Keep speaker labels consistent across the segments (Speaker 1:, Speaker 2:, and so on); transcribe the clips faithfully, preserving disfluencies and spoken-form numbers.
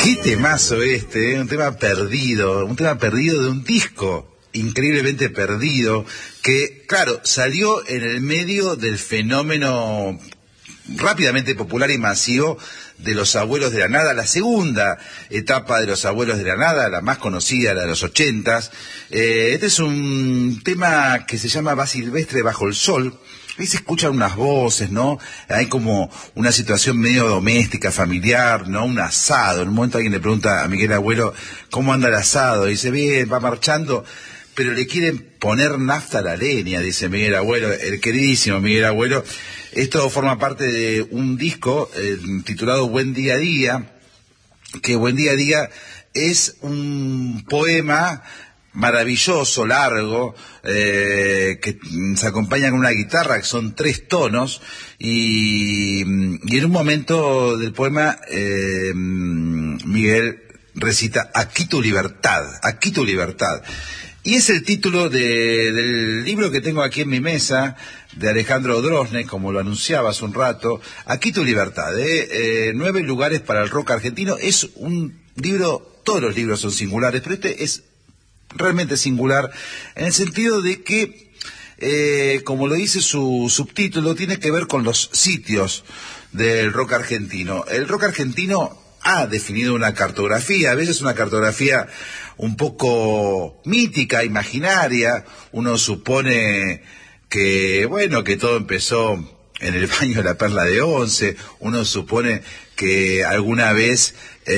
Speaker 1: Qué temazo este, ¿eh? Un tema perdido, un tema perdido de un disco increíblemente perdido, que, claro, salió en el medio del fenómeno rápidamente popular y masivo de Los Abuelos de la Nada, la segunda etapa de Los Abuelos de la Nada, la más conocida, la de los ochentas. Eh, este es un tema que se llama Va Silvestre bajo el sol. Ahí se escuchan unas voces, ¿no? Hay como una situación medio doméstica, familiar, ¿no? Un asado. En un momento alguien le pregunta a Miguel Abuelo, ¿cómo anda el asado? Y dice, bien, va marchando, pero le quieren poner nafta a la leña, dice Miguel Abuelo, el queridísimo Miguel Abuelo. Esto forma parte de un disco eh, titulado Buen Día a Día, que Buen Día a Día es un poema maravilloso, largo, eh, que se acompaña con una guitarra, que son tres tonos, y, y en un momento del poema eh, Miguel recita Aquí tu libertad, aquí tu libertad. Y es el título de, del libro que tengo aquí en mi mesa, de Alejandro Drosnes, como lo anunciaba hace un rato, Aquí tu libertad, ¿eh? Eh, nueve lugares para el rock argentino. Es un libro, todos los libros son singulares, pero este es realmente singular, en el sentido de que, eh, como lo dice su subtítulo, tiene que ver con los sitios del rock argentino. El rock argentino ha definido una cartografía, a veces una cartografía un poco mítica, imaginaria. Uno supone que, bueno, que todo empezó en el baño de la Perla de Once. Uno supone que alguna vez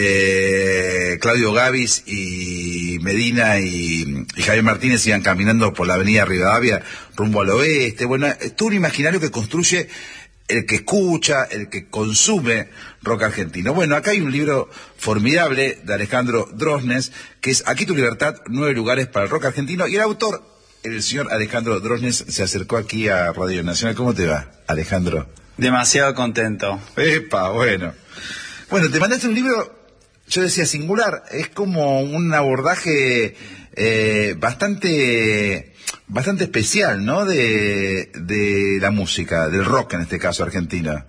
Speaker 1: eh, Claudio Gavis y Medina y, y Javier Martínez iban caminando por la avenida Rivadavia rumbo al oeste. Bueno, es todo un imaginario que construye el que escucha, el que consume rock argentino. Bueno, acá hay un libro formidable de Alejandro Drosnes, que es Aquí tu libertad, nueve lugares para el rock argentino, y el autor, el señor Alejandro Drosnes, se acercó aquí a Radio Nacional. ¿Cómo te va, Alejandro?
Speaker 2: Demasiado contento.
Speaker 1: Epa, bueno. Bueno, te mandaste un libro, yo decía singular, es como un abordaje eh, bastante... bastante especial, ¿no? De, de la música, del rock en este caso, argentina.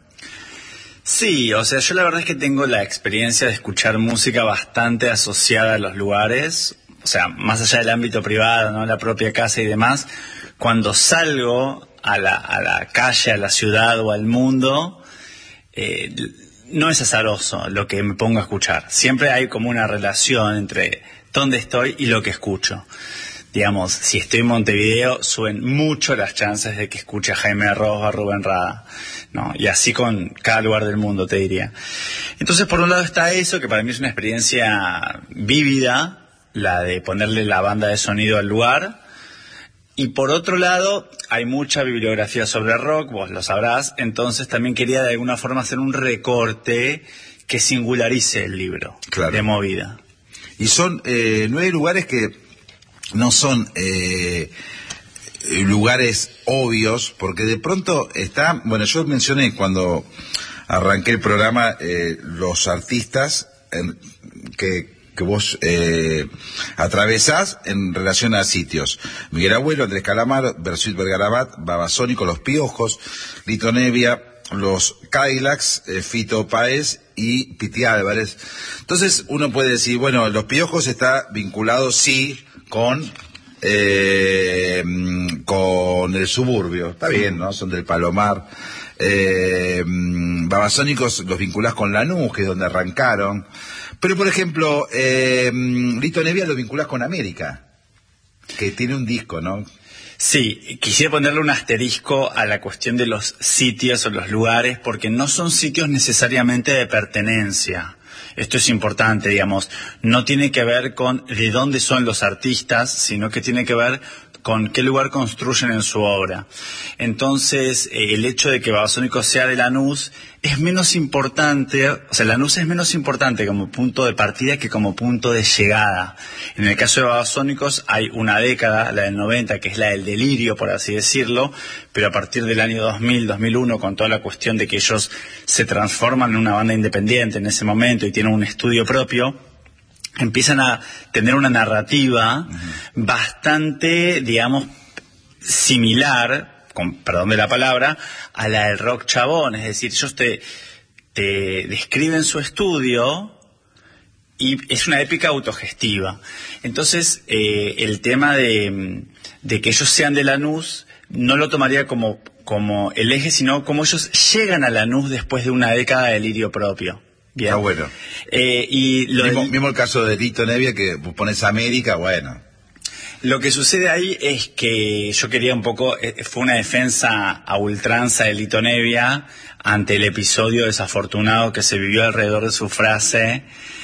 Speaker 2: Sí, o sea, yo la verdad es que tengo la experiencia de escuchar música bastante asociada a los lugares, o sea, más allá del ámbito privado, ¿no? La propia casa y demás. Cuando salgo a la, a la calle, a la ciudad o al mundo, eh, no es azaroso lo que me pongo a escuchar. Siempre hay como una relación entre dónde estoy y lo que escucho. Digamos, si estoy en Montevideo, suben mucho las chances de que escuche a Jaime Ross o a Rubén Rada, ¿no? Y así con cada lugar del mundo, te diría. Entonces, por un lado está eso, que para mí es una experiencia vívida, la de ponerle la banda de sonido al lugar. Y por otro lado, hay mucha bibliografía sobre rock, vos lo sabrás, entonces también quería de alguna forma hacer un recorte que singularice el libro, claro, de movida.
Speaker 1: Y son eh, nueve lugares que no son eh, lugares obvios, porque de pronto está, bueno, yo mencioné cuando arranqué el programa eh, los artistas en, que, que vos eh, atravesás en relación a sitios. Miguel Abuelo, Andrés Calamaro, Bersuit Vergarabat, Babasónico, Los Piojos, Lito Nevia, los Cadillacs, eh, Fito Páez y Piti Álvarez. Entonces uno puede decir, bueno, Los Piojos está vinculado, sí, con eh, con el suburbio, está bien, ¿no? Son del Palomar. eh, Babasónicos los vinculás con Lanús, que es donde arrancaron, pero por ejemplo eh, Lito Nevia lo vinculás con América, que tiene un disco, ¿no?
Speaker 2: Sí, quisiera ponerle un asterisco a la cuestión de los sitios o los lugares, porque no son sitios necesariamente de pertenencia. Esto es importante, digamos, no tiene que ver con de dónde son los artistas, sino que tiene que ver con qué lugar construyen en su obra. Entonces, eh, el hecho de que Babasónicos sea de Lanús es menos importante, o sea, Lanús es menos importante como punto de partida que como punto de llegada. En el caso de Babasónicos hay una década, la del noventa, que es la del delirio, por así decirlo, pero a partir del año dos mil, dos mil uno, con toda la cuestión de que ellos se transforman en una banda independiente en ese momento y tienen un estudio propio, empiezan a tener una narrativa uh-huh. bastante, digamos, similar, con perdón de la palabra, a la del rock chabón. Es decir, ellos te, te describen su estudio y es una épica autogestiva. Entonces, eh, el tema de, de que ellos sean de Lanús no lo tomaría como, como el eje, sino como ellos llegan a Lanús después de una década de delirio propio. Bien.
Speaker 1: Ah, bueno.
Speaker 2: Eh, y lo
Speaker 1: mismo,
Speaker 2: del...
Speaker 1: mismo el caso de Lito Nevia, que pones América, bueno.
Speaker 2: Lo que sucede ahí es que yo quería un poco, eh, fue una defensa a ultranza de Lito Nevia ante el episodio desafortunado que se vivió alrededor de su frase,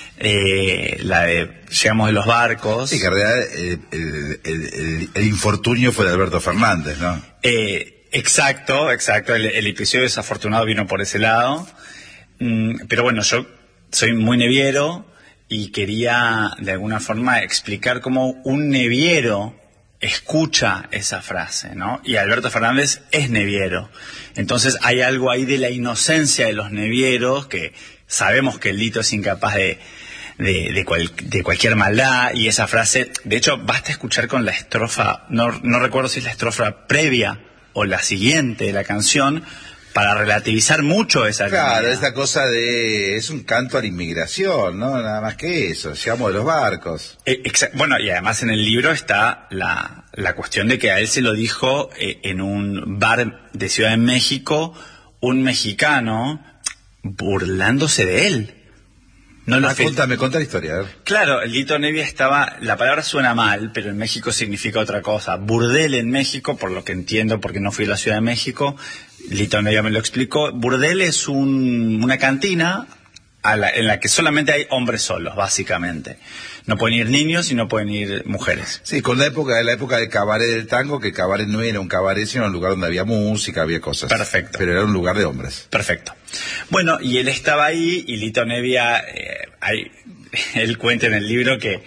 Speaker 2: eh, la de llegamos de los barcos.
Speaker 1: Sí, que en realidad eh, el, el, el, el infortunio fue de Alberto Fernández, ¿no?
Speaker 2: Eh, exacto, exacto, el, el episodio desafortunado vino por ese lado, mm, pero bueno, yo soy muy neviero, y quería de alguna forma explicar cómo un neviero escucha esa frase, ¿no? Y Alberto Fernández es neviero. Entonces hay algo ahí de la inocencia de los nevieros, que sabemos que el Lito es incapaz de, de, de, cual, de cualquier maldad, y esa frase, de hecho, basta escuchar con la estrofa, no, no recuerdo si es la estrofa previa o la siguiente de la canción, para relativizar mucho esa
Speaker 1: Claro,
Speaker 2: línea.
Speaker 1: esta cosa de... es un canto a la inmigración, ¿no? Nada más que eso, llegamos de los barcos.
Speaker 2: Eh, bueno, y además en el libro está la, la cuestión de que a él se lo dijo eh, en un bar de Ciudad de México, un mexicano burlándose de él. No lo
Speaker 1: ah,
Speaker 2: fe...
Speaker 1: contame, contá la historia. A ver.
Speaker 2: Claro, el Lito Nevia estaba, la palabra suena mal, pero en México significa otra cosa. Burdel en México, por lo que entiendo, porque no fui a la Ciudad de México, Lito Nevia me lo explicó. Burdel es un, una cantina a la, en la que solamente hay hombres solos, básicamente. No pueden ir niños y no pueden ir mujeres.
Speaker 1: Sí, con la época, la época del cabaret del tango, que el cabaret no era un cabaret, sino un lugar donde había música, había cosas.
Speaker 2: Perfecto.
Speaker 1: Pero era un lugar de hombres.
Speaker 2: Perfecto. Bueno, y él estaba ahí, y Lito Nevia, eh, hay, él cuenta en el libro que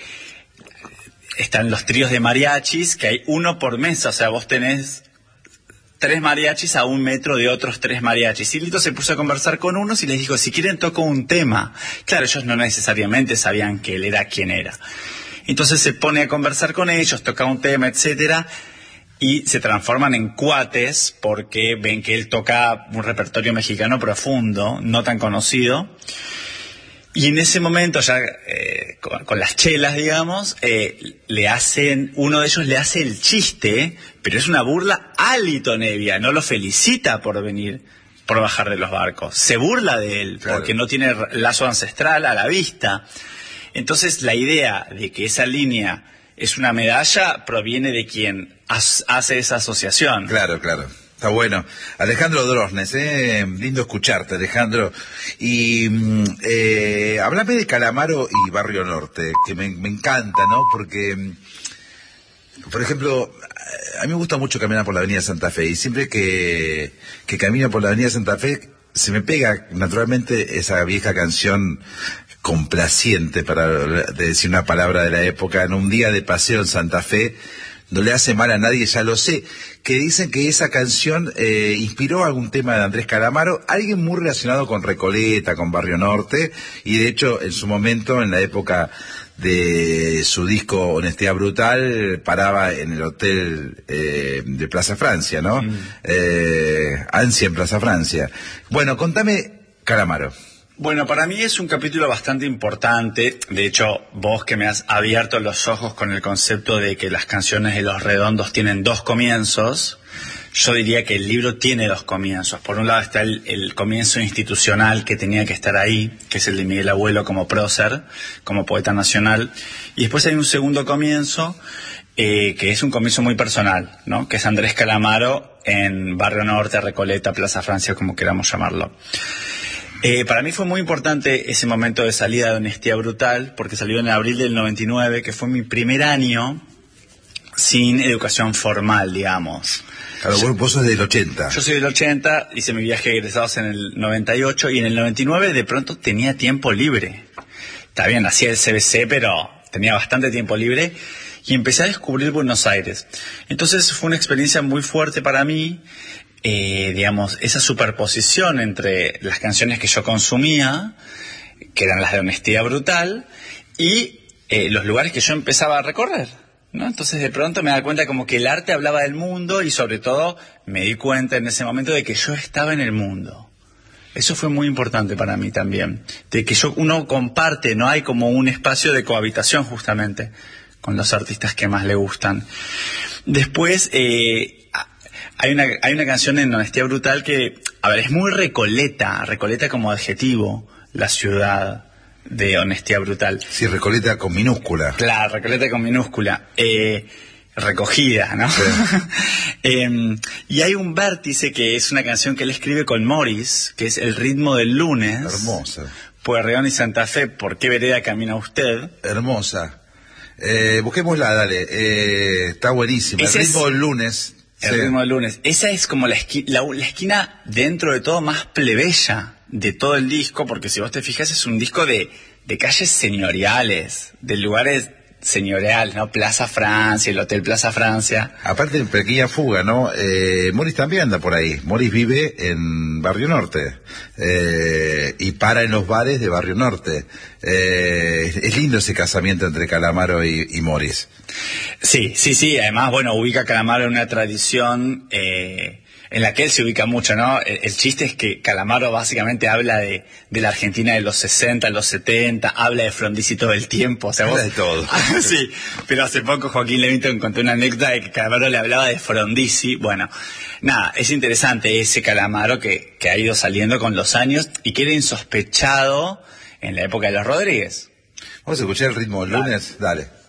Speaker 2: están los tríos de mariachis, que hay uno por mesa, o sea, vos tenés tres mariachis a un metro de otros tres mariachis. Y Lito se puso a conversar con unos y les dijo, si quieren toco un tema. Claro, ellos no necesariamente sabían que él era quien era. Entonces se pone a conversar con ellos, toca un tema, etcétera, y se transforman en cuates porque ven que él toca un repertorio mexicano profundo, no tan conocido. Y en ese momento, ya eh, con, con las chelas, digamos, eh, le hacen, uno de ellos le hace el chiste, pero es una burla a Lito Nevia, no lo felicita por venir, por bajar de los barcos. Se burla de él, claro, porque no tiene lazo ancestral a la vista. Entonces, la idea de que esa línea es una medalla proviene de quien hace esa asociación.
Speaker 1: Claro, claro. Está bueno. Alejandro Drosnes, eh, lindo escucharte, Alejandro. Y eh, háblame de Calamaro y Barrio Norte, que me, me encanta, ¿no? Porque, por ejemplo, a mí me gusta mucho caminar por la Avenida Santa Fe, y siempre que, que camino por la Avenida Santa Fe se me pega naturalmente esa vieja canción complaciente, para decir una palabra de la época, en un día de paseo en Santa Fe. No le hace mal a nadie, ya lo sé. Que dicen que esa canción eh, inspiró algún tema de Andrés Calamaro, alguien muy relacionado con Recoleta, con Barrio Norte, y de hecho en su momento, en la época de su disco Honestidad Brutal, paraba en el hotel eh, de Plaza Francia, ¿no? Mm. Eh, Ansia en Plaza Francia. Bueno, contame Calamaro.
Speaker 2: Bueno, para mí es un capítulo bastante importante. De hecho, vos que me has abierto los ojos con el concepto de que las canciones de Los Redondos tienen dos comienzos, yo diría que el libro tiene dos comienzos. Por un lado está el, el comienzo institucional que tenía que estar ahí, que es el de Miguel Abuelo como prócer, como poeta nacional. Y después hay un segundo comienzo, eh, que es un comienzo muy personal, ¿no? Que es Andrés Calamaro en Barrio Norte, Recoleta, Plaza Francia, como queramos llamarlo. Eh, para mí fue muy importante ese momento de salida de Honestidad Brutal, porque salió en abril del noventa y nueve, que fue mi primer año sin educación formal, digamos.
Speaker 1: Claro, yo, vos sos del ochenta.
Speaker 2: Yo soy del ochenta, hice mi viaje de egresados en el noventa y ocho, y en el noventa y nueve de pronto tenía tiempo libre. Está bien, hacía el C B C, pero tenía bastante tiempo libre, y empecé a descubrir Buenos Aires. Entonces fue una experiencia muy fuerte para mí. Eh, digamos, esa superposición entre las canciones que yo consumía, que eran las de Honestidad Brutal, y eh, los lugares que yo empezaba a recorrer, ¿no? Entonces de pronto me da cuenta como que el arte hablaba del mundo, y sobre todo me di cuenta en ese momento de que yo estaba en el mundo. Eso fue muy importante para mí también, de que yo uno comparte, no hay como un espacio de cohabitación justamente con los artistas que más le gustan. Después, eh, hay una hay una canción en Honestidad Brutal que, a ver, es muy Recoleta, Recoleta como adjetivo, la ciudad de Honestidad Brutal.
Speaker 1: Sí, Recoleta con minúscula.
Speaker 2: Claro, Recoleta con minúscula. Eh, recogida, ¿no? Sí. eh, y hay un vértice que es una canción que él escribe con Morris, que es El ritmo del lunes.
Speaker 1: Hermosa.
Speaker 2: Pueyrredón y Santa Fe, ¿por qué vereda camina usted?
Speaker 1: Hermosa. Eh, busquémosla, dale. Eh, está buenísima.
Speaker 2: Ese
Speaker 1: El ritmo
Speaker 2: es...
Speaker 1: del lunes.
Speaker 2: El
Speaker 1: sí.
Speaker 2: ritmo del lunes. Esa es como la, esqui la, la esquina dentro de todo más plebeya de todo el disco, porque si vos te fijas es un disco de, de calles señoriales, de lugares señoriales, ¿no? Plaza Francia, el Hotel Plaza Francia.
Speaker 1: Aparte, en Pequeña Fuga, ¿no? Eh, Morris también anda por ahí. Morris vive en Barrio Norte eh, y para en los bares de Barrio Norte. Eh, es lindo ese casamiento entre Calamaro y, y Morris.
Speaker 2: Sí, sí, sí. Además, bueno, ubica a Calamaro en una tradición eh, en la que él se ubica mucho, ¿no? El, el chiste es que Calamaro básicamente habla de, de la Argentina de los sesenta, los setenta, habla de Frondizi todo el tiempo. O sea,
Speaker 1: habla
Speaker 2: vos...
Speaker 1: de todo.
Speaker 2: Sí, pero hace poco Joaquín Levington contó una anécdota de que Calamaro le hablaba de Frondizi. Bueno, nada, es interesante ese Calamaro que, que ha ido saliendo con los años y que era insospechado en la época de los Rodríguez.
Speaker 1: Vamos a escuchar El ritmo del lunes, dale.